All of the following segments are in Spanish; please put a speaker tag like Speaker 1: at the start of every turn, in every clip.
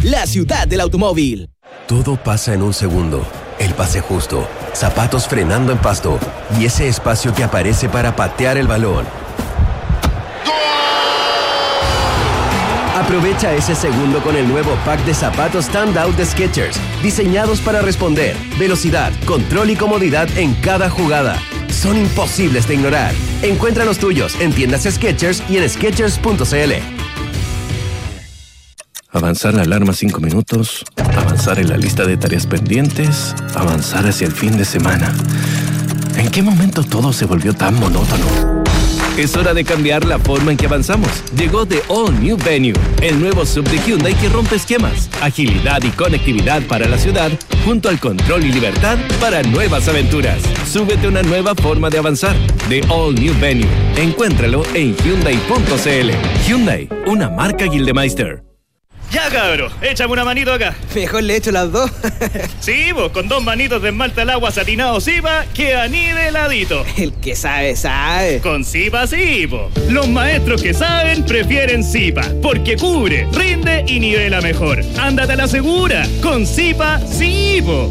Speaker 1: la ciudad del automóvil.
Speaker 2: Todo pasa en un segundo. El pase justo, zapatos frenando en pasto y ese espacio que aparece para patear el balón. Aprovecha ese segundo con el nuevo pack de zapatos Standout de Skechers, diseñados para responder, velocidad, control y comodidad en cada jugada. Son imposibles de ignorar. Encuentra los tuyos en tiendas Skechers y en Skechers.cl.
Speaker 3: Avanzar la alarma 5 minutos, avanzar en la lista de tareas pendientes, avanzar hacia el fin de semana. ¿En qué momento todo se volvió tan monótono?
Speaker 4: Es hora de cambiar la forma en que avanzamos. Llegó The All New Venue, el nuevo sub de Hyundai que rompe esquemas, agilidad y conectividad para la ciudad, junto al control y libertad para nuevas aventuras. Súbete a una nueva forma de avanzar. The All New Venue. Encuéntralo en Hyundai.cl. Hyundai, una marca Gildemeister.
Speaker 5: Ya, cabro, échame una manito acá.
Speaker 1: Mejor le echo las dos.
Speaker 5: Sí, vos, con 2 manitos de esmalte al agua satinado Zipa, queda niveladito.
Speaker 1: El que sabe, sabe.
Speaker 5: Con Zipa sí, po. Los maestros que saben prefieren Zipa, porque cubre, rinde y nivela mejor. Ándate a la segura, con Zipa sí, po.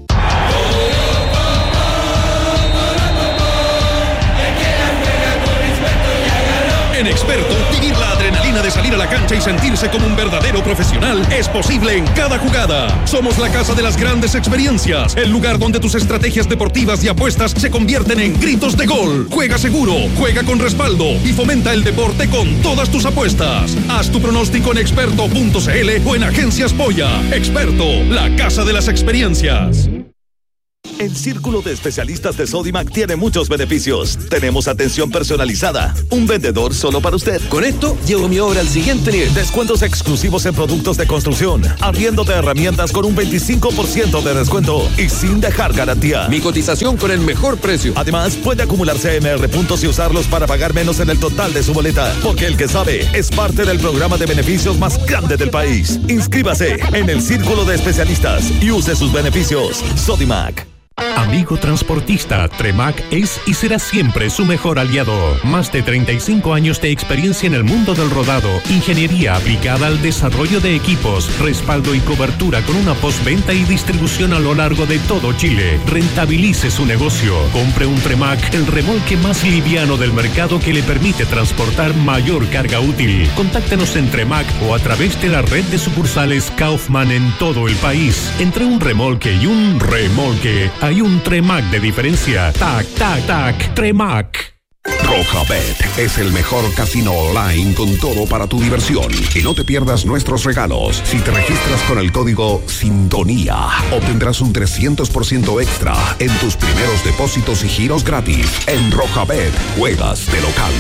Speaker 6: En Experto, vivir la adrenalina de salir a la cancha y sentirse como un verdadero profesional es posible en cada jugada. Somos la casa de las grandes experiencias, el lugar donde tus estrategias deportivas y apuestas se convierten en gritos de gol. Juega seguro, juega con respaldo y fomenta el deporte con todas tus apuestas. Haz tu pronóstico en experto.cl o en Agencias Polla. Experto, la casa de las experiencias.
Speaker 7: El Círculo de Especialistas de Sodimac tiene muchos beneficios. Tenemos atención personalizada, un vendedor solo para usted.
Speaker 1: Con esto, llevo mi obra al siguiente nivel.
Speaker 7: Descuentos exclusivos en productos de construcción, arriendo de herramientas con un 25% de descuento y sin dejar garantía.
Speaker 8: Mi cotización con el mejor precio.
Speaker 7: Además, puede acumular CMR puntos y usarlos para pagar menos en el total de su boleta. Porque el que sabe es parte del programa de beneficios más grande del país. Inscríbase en el Círculo de Especialistas y use sus beneficios. Sodimac.
Speaker 9: Amigo transportista, Tremac es y será siempre su mejor aliado. Más de 35 años de experiencia en el mundo del rodado, ingeniería aplicada al desarrollo de equipos, respaldo y cobertura con una postventa y distribución a lo largo de todo Chile. Rentabilice su negocio. Compre un Tremac, el remolque más liviano del mercado que le permite transportar mayor carga útil. Contáctenos en Tremac o a través de la red de sucursales Kaufman en todo el país. Entre un remolque y un remolque, hay un Tremac de diferencia. Tac, tac, tac, Tremac.
Speaker 10: Rojabet es el mejor casino online con todo para tu diversión. Y no te pierdas nuestros regalos. Si te registras con el código SINTONÍA, obtendrás un 300% extra en tus primeros depósitos y giros gratis. En Rojabet, juegas de local.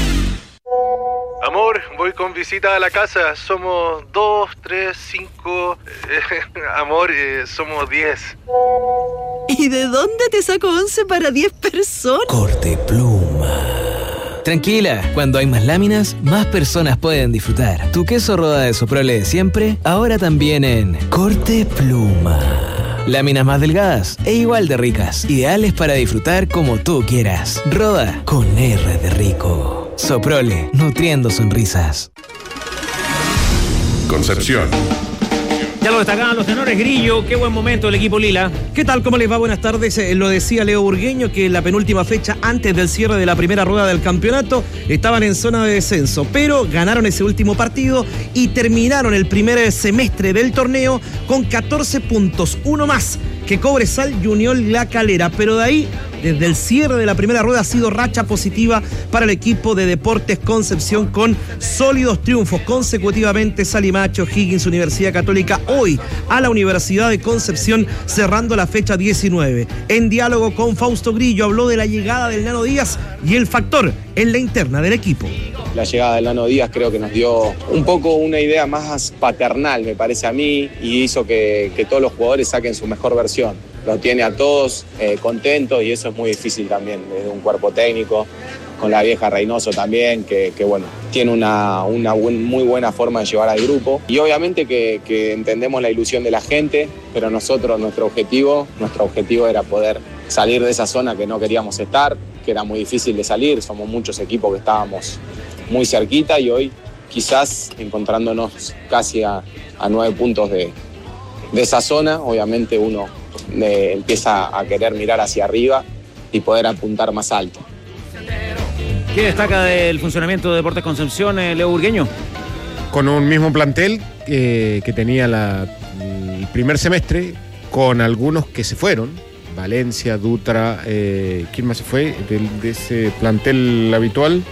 Speaker 3: Amor, voy con visita a la casa. Somos 2, 3, 5... amor, somos 10.
Speaker 11: ¿Y de dónde te saco 11 para 10 personas?
Speaker 1: Corte Pluma. Tranquila, cuando hay más láminas, más personas pueden disfrutar. Tu queso Roda de Soprole de siempre, ahora también en Corte Pluma. Láminas más delgadas e igual de ricas, ideales para disfrutar como tú quieras. Roda con R de rico. Soprole, nutriendo sonrisas.
Speaker 10: Concepción.
Speaker 12: Ya lo destacaban los tenores. Grillo, qué buen momento el equipo Lila.
Speaker 13: ¿Qué tal? ¿Cómo les va? Buenas tardes. Lo decía Leo Burgueño que en la penúltima fecha, antes del cierre de la primera rueda del campeonato, estaban en zona de descenso, pero ganaron ese último partido y terminaron el primer semestre del torneo con 14 puntos, uno más que Cobresal y Unión La Calera, pero de ahí, desde el cierre de la primera rueda, ha sido racha positiva para el equipo de Deportes Concepción con sólidos triunfos consecutivamente. Salimacho, Higgins, Universidad Católica, hoy a la Universidad de Concepción cerrando la fecha 19. En diálogo con Fausto Grillo habló de la llegada del Nano Díaz y el factor en la interna del equipo.
Speaker 14: La llegada del Nano Díaz creo que nos dio un poco una idea más paternal, me parece a mí, y hizo que todos los jugadores saquen su mejor versión. Los tiene a todos contentos y eso es muy difícil también, desde un cuerpo técnico, con la vieja Reynoso también, que bueno, tiene una muy buena forma de llevar al grupo. Y obviamente que entendemos la ilusión de la gente, pero nosotros, nuestro objetivo era poder salir de esa zona que no queríamos estar, que era muy difícil de salir. Somos muchos equipos que estábamos muy cerquita y hoy quizás encontrándonos casi a 9 puntos de esa zona, obviamente uno empieza a querer mirar hacia arriba y poder apuntar más alto.
Speaker 12: ¿Qué destaca del funcionamiento de Deportes Concepción, Leo Burgueño?
Speaker 15: Con un mismo plantel que tenía el primer semestre, con algunos que se fueron, Valencia, Dutra, ¿quién más se fue de ese plantel habitual?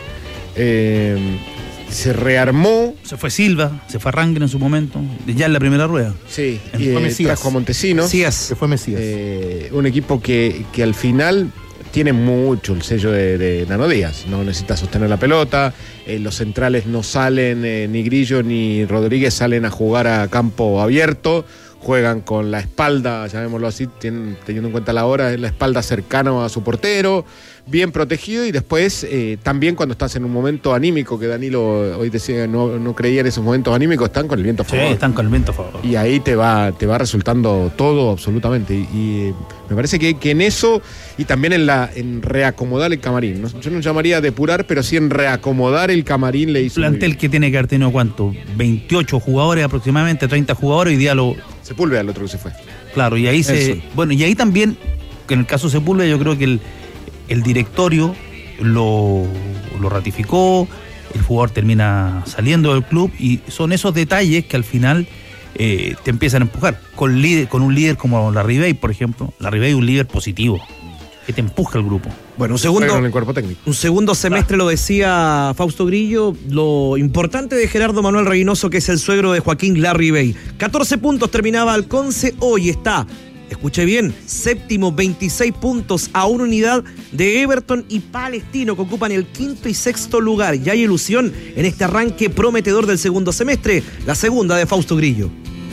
Speaker 15: Se rearmó.
Speaker 16: Se fue Silva, se fue Rangel en su momento, ya en la primera rueda.
Speaker 15: Sí, y trajo a Montesinos.
Speaker 16: Se fue Mesías.
Speaker 15: Un equipo que al final tiene mucho el sello de Nano Díaz. No necesita sostener la pelota, los centrales no salen, ni Grillo ni Rodríguez salen a jugar a campo abierto. Juegan con la espalda, llamémoslo así, teniendo en cuenta la hora, la espalda cercana a su portero, bien protegido, y después también cuando estás en un momento anímico, que Danilo hoy decía no creía en esos momentos anímicos, están con el viento a favor.
Speaker 16: Sí, están con el viento a favor.
Speaker 15: Y ahí te va resultando todo absolutamente. Y me parece que en eso, y también en reacomodar el camarín, ¿no? Yo no llamaría depurar, pero sí en reacomodar el camarín le hizo.
Speaker 16: Plantel que tiene que haber tenido, ¿cuánto? 28 jugadores aproximadamente, 30 jugadores, hoy día
Speaker 15: Sepúlveda, el otro que se fue.
Speaker 16: Claro, y ahí y ahí también, que en el caso de Sepúlveda, yo creo que el directorio lo ratificó, el jugador termina saliendo del club, y son esos detalles que al final te empiezan a empujar. Con un líder como Larribey, por ejemplo. Larribey es un líder positivo, que te empuja el grupo.
Speaker 13: Bueno,
Speaker 15: un
Speaker 13: segundo semestre, lo decía Fausto Grillo, lo importante de Gerardo Manuel Reynoso, que es el suegro de Joaquín Larribey. 14 puntos terminaba Alconce, hoy está, escuche bien, séptimo, 26 puntos, a una unidad de Everton y Palestino, que ocupan el quinto y sexto lugar. Y hay ilusión en este arranque prometedor del segundo semestre, la segunda de Fausto Grillo.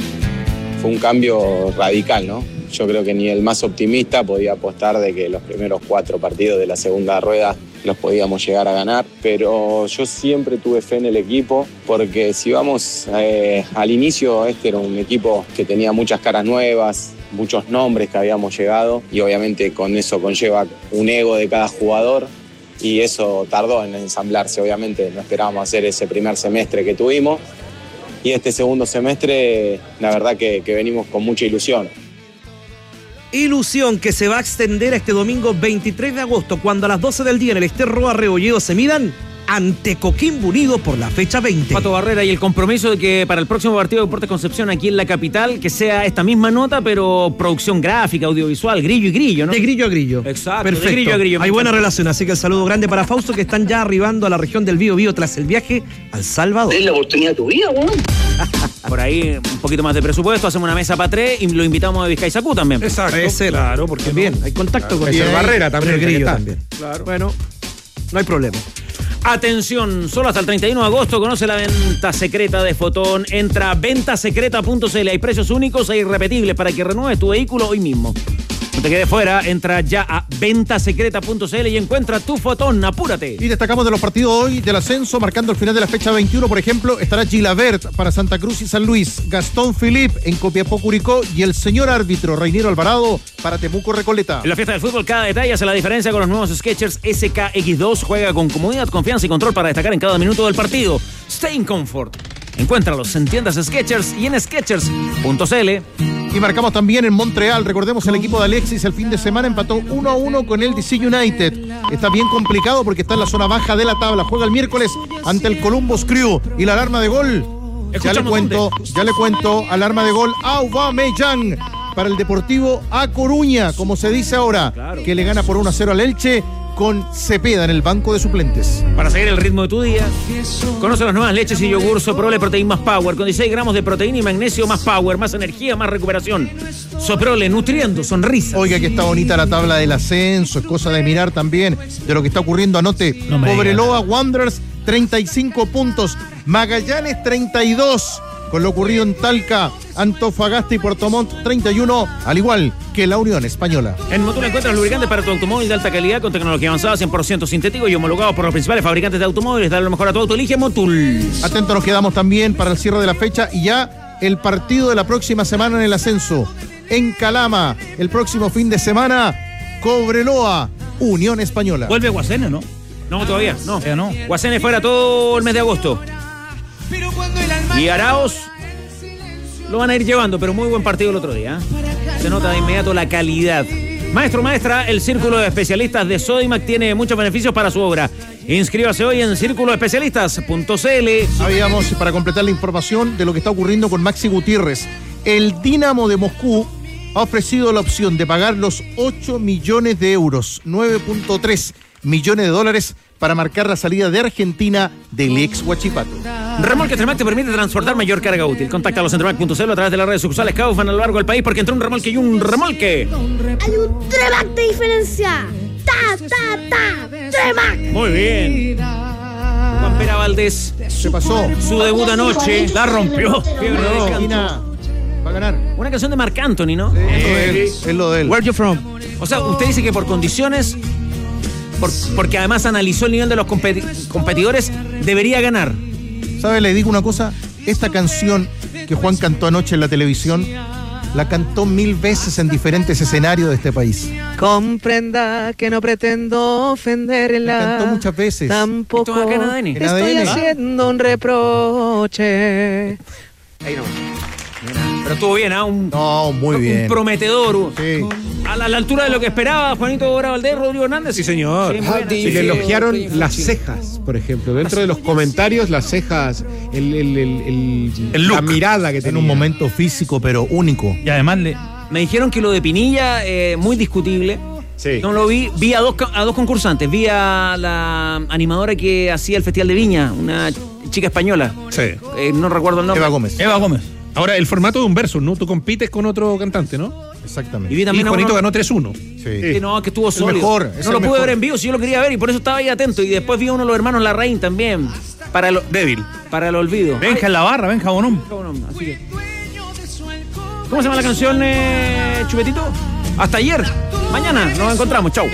Speaker 14: Fue un cambio radical, ¿no? Yo creo que ni el más optimista podía apostar de que los primeros 4 partidos de la segunda rueda los podíamos llegar a ganar, pero yo siempre tuve fe en el equipo, porque si vamos al inicio, este era un equipo que tenía muchas caras nuevas, muchos nombres que habíamos llegado, y obviamente con eso conlleva un ego de cada jugador, y eso tardó en ensamblarse. Obviamente no esperábamos hacer ese primer semestre que tuvimos, y este segundo semestre la verdad que venimos con mucha ilusión.
Speaker 13: Ilusión que se va a extender a este domingo 23 de agosto, cuando a las 12 del día en el Ester Rebolledo se midan ante Coquimbo Unido por la fecha 20.
Speaker 12: Pato Barrera, y el compromiso de que para el próximo partido de Deportes Concepción aquí en la capital, que sea esta misma nota, pero producción gráfica, audiovisual, grillo y grillo, ¿no?
Speaker 13: De grillo a grillo.
Speaker 12: Exacto,
Speaker 13: perfecto.
Speaker 12: De grillo a grillo.
Speaker 13: Hay buena relación, así que el saludo grande para Fausto, que están ya arribando a la región del Bío tras el viaje al Salvador.
Speaker 17: Es la oportunidad de tu vida, weón.
Speaker 12: Por ahí un poquito más de presupuesto, hacemos una mesa para 3 y lo invitamos a Vizcay-Sacú también.
Speaker 13: Exacto.
Speaker 15: Claro, porque
Speaker 13: bien, hay contacto con
Speaker 15: el Barrera también.
Speaker 13: El grillo también.
Speaker 15: Claro.
Speaker 13: Bueno, no hay problema.
Speaker 12: Atención, solo hasta el 31 de agosto conoce la venta secreta de Fotón. Entra a ventasecreta.cl. Hay precios únicos e irrepetibles para que renueves tu vehículo hoy mismo. No te quedes fuera, entra ya a ventasecreta.cl y encuentra tu Fotón. Apúrate.
Speaker 18: Y destacamos de los partidos hoy del ascenso, marcando el final de la fecha 21, por ejemplo, estará Gilabert para Santa Cruz y San Luis, Gastón Philip en Copiapó Curicó y el señor árbitro Reiniero Alvarado para Temuco Recoleta.
Speaker 12: En la fiesta del fútbol cada detalle hace la diferencia con los nuevos Skechers SKX2. Juega con comodidad, confianza y control para destacar en cada minuto del partido. Stay in comfort. Encuéntralos en tiendas Skechers y en Skechers.cl.
Speaker 18: Y marcamos también en Montreal, recordemos el equipo de Alexis el fin de semana empató 1-1 con el DC United. Está bien complicado porque está en la zona baja de la tabla. Juega el miércoles ante el Columbus Crew. Y la alarma de gol, ya le cuento, alarma de gol Aubameyang para el Deportivo A Coruña, como se dice ahora, que le gana por 1-0 al Elche, con Cepeda en el banco de suplentes.
Speaker 12: Para seguir el ritmo de tu día, conoce las nuevas leches y yogur Soprole Protein más Power, con 16 gramos de proteína y magnesio más Power, más energía, más recuperación. Soprole, nutriendo, sonrisa.
Speaker 18: Oiga, que está bonita la tabla del ascenso, es cosa de mirar también de lo que está ocurriendo. Anote, Cobreloa Wanderers, 35 puntos, Magallanes, 32. Con lo ocurrido en Talca, Antofagasta y Puerto Montt, 31, al igual que la Unión Española.
Speaker 12: En Motul encuentras lubricantes para tu automóvil de alta calidad con tecnología avanzada, 100% sintético y homologado por los principales fabricantes de automóviles. Dale lo mejor a tu auto, elige Motul.
Speaker 18: Atentos, nos quedamos también para el cierre de la fecha y ya el partido de la próxima semana en el ascenso. En Calama, el próximo fin de semana, Cobreloa, Unión Española.
Speaker 16: ¿Vuelve Guasene, no?
Speaker 12: No, todavía, no.
Speaker 16: No.
Speaker 12: Guasene fuera todo el mes de agosto. y Arauz lo van a ir llevando, pero muy buen partido el otro día. Se nota de inmediato la calidad. Maestro, maestra, el Círculo de Especialistas de Sodimac tiene muchos beneficios para su obra. Inscríbase hoy en círculoespecialistas.cl.
Speaker 18: Habíamos, para completar la información de lo que está ocurriendo con Maxi Gutiérrez, el Dinamo de Moscú ha ofrecido la opción de pagar los 8 millones de euros, 9.3 millones de dólares, para marcar la salida de Argentina del ex Huachipato.
Speaker 12: Remolque Tremac te permite transportar mayor carga útil. Contáctalos en Tremac.cl a través de las redes sucursales Kaufman a lo largo del país, porque entre un remolque y un remolque
Speaker 17: hay un Tremac de diferencia. Tremac.
Speaker 12: Muy bien. Juan Pera Valdés
Speaker 18: se pasó
Speaker 12: su debut anoche, la rompió.
Speaker 18: Argentina va a ganar.
Speaker 12: Una canción de Marc Anthony, ¿no?
Speaker 18: Es lo de él.
Speaker 12: Where you from? O sea, usted dice que por condiciones, porque además analizó el nivel de los competidores, debería ganar.
Speaker 18: ¿Sabe? Le digo una cosa. Esta canción que Juan cantó anoche en la televisión, la cantó 1000 veces en diferentes escenarios de este país.
Speaker 19: Comprenda que no pretendo ofenderla.
Speaker 18: La cantó muchas veces.
Speaker 19: Tampoco te estoy haciendo un reproche.
Speaker 12: Ahí no. Pero estuvo bien, ¿ah?
Speaker 18: Muy bien.
Speaker 12: Un prometedor.
Speaker 18: Sí.
Speaker 12: A la altura de lo que esperaba Juanito Bora Valdés, Rodrigo Hernández.
Speaker 15: Sí, señor.
Speaker 12: Sí,
Speaker 15: y le elogiaron las cejas, por ejemplo. Dentro de los comentarios, las cejas, el look, la mirada que tenía.
Speaker 18: En un momento físico, pero único.
Speaker 12: Y además me dijeron que lo de Pinilla, muy discutible.
Speaker 15: Sí.
Speaker 12: No lo vi. Vi a dos concursantes. Vi a la animadora que hacía el Festival de Viña, una chica española.
Speaker 3: Sí.
Speaker 12: No recuerdo el nombre.
Speaker 3: Eva Gómez. Ahora, el formato de un versus, ¿no? Tú compites con otro cantante, ¿no?
Speaker 18: Exactamente.
Speaker 12: Y vi también
Speaker 3: Juanito ganó 3-1.
Speaker 12: Sí, no, que estuvo sólido.
Speaker 18: Mejor,
Speaker 12: no lo pude ver en vivo, si yo lo quería ver, y por eso estaba ahí atento. Y después vi a uno de los hermanos Larraín también. Débil. Para el olvido.
Speaker 16: Benja en la barra, Benja Bonum.
Speaker 12: Así que. ¿Cómo se llama la canción, Chupetito? Hasta ayer. Mañana nos encontramos. Chau.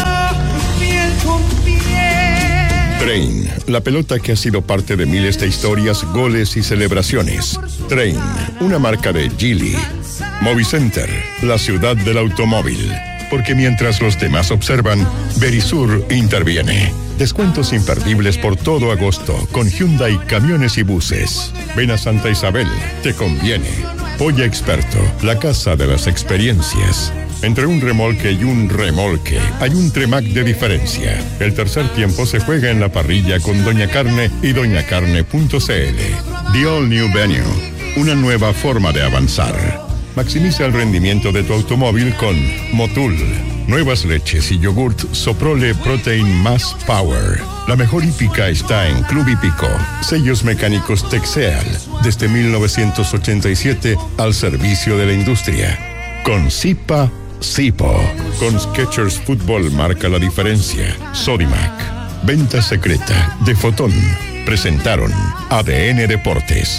Speaker 6: Train, la pelota que ha sido parte de miles de historias, goles y celebraciones. Train, una marca de Geely. Movicenter, la ciudad del automóvil. Porque mientras los demás observan, Verisur interviene. Descuentos imperdibles por todo agosto con Hyundai Camiones y Buses. Ven a Santa Isabel, te conviene. Polla Experto, la casa de las experiencias. Entre un remolque y un remolque hay un Tremac de diferencia. El tercer tiempo se juega en la parrilla con Doña Carne y doñacarne.cl. The All New Venue, una nueva forma de avanzar. Maximiza el rendimiento de tu automóvil con Motul. Nuevas leches y yogurt Soprole Protein Más Power. La mejor hípica está en Club Hípico. Sellos mecánicos Texeal. Desde 1987 al servicio de la industria. Con Sipa, Sipo. Con Skechers Fútbol marca la diferencia. Sodimac. Venta secreta de Fotón. Presentaron ADN Deportes.